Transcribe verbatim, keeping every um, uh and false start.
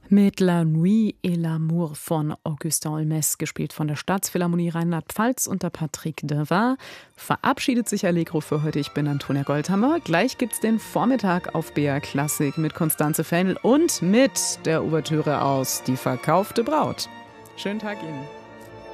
Mit La Nuit et l'amour von Augustin Olmès, gespielt von der Staatsphilharmonie Rheinland-Pfalz unter Patrick Devin, verabschiedet sich Allegro für heute. Ich bin Antonia Goldhammer. Gleich gibt's den Vormittag auf B R Klassik mit Constanze Fennl und mit der Ouvertüre aus Die verkaufte Braut. Schönen Tag Ihnen.